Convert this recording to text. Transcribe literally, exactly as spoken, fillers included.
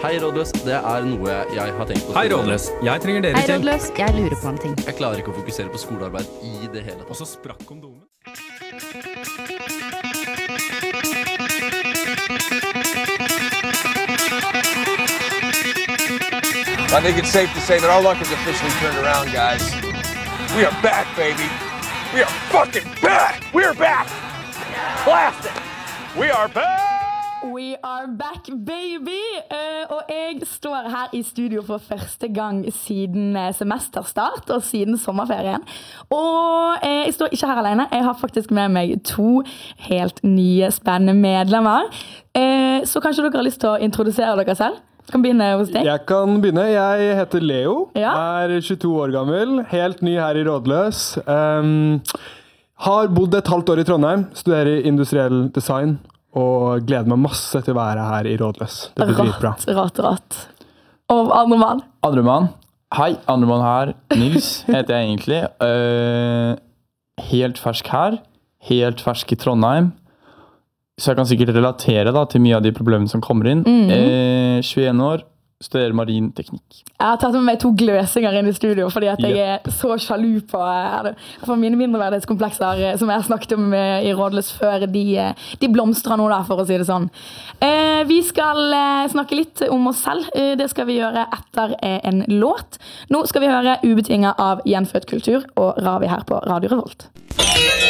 Hei Rådløs, det er noe jeg har tenkt på. Hei Rådløs, jeg trenger dere Hei til. Rådløs, jeg lurer på en ting. Jeg klarer ikke å fokusere på skolearbeid i det hele tatt. Og så sprakk kondomen. I think it's safe to say that our luck has officially turned around, guys. We are back, baby. We are fucking back. We are back. Blast it. We are back. We are back, baby! Uh, og jeg står her i studio for første gang siden semesterstart og siden sommerferien. Og uh, jeg står ikke her alene. Jeg har faktisk med meg to helt nye, spennende medlemmer. Uh, så kanskje dere har lyst til å introdusere dere selv? Kan begynne hos deg. Jeg kan begynne. Jeg heter Leo, ja. Er tjueto år gammel, helt ny her i Rådløs. Um, har bodd et halvt år i Trondheim, studerer industriell design, og gleder meg masse til å være her i Rådløs. Det blir dritbra. Rått, rått, rått. Og andre mann? Andre mann. Hei, andre mann her. Nils heter jeg egentlig. Uh, helt fersk her. Helt fersk i Trondheim. Så jeg kan sikkert relatere da, til mye av de problemene som kommer inn. Mm. Uh, tjueen år. Studerer marin teknikk. Jeg har tatt med meg to gløsinger inn i studio, fordi at jeg yep. er så sjalu på for mine mindreverdighetskomplekser som jeg har snakket om i Rådløs før, de, de blomstrer nå da, for å si det sånn. Eh, vi skal snakke litt om oss selv. Det skal vi gjøre etter en låt. Nå skal vi høre Ubetinget av Gjenfødt kultur og Ravi her på Radio Revolt.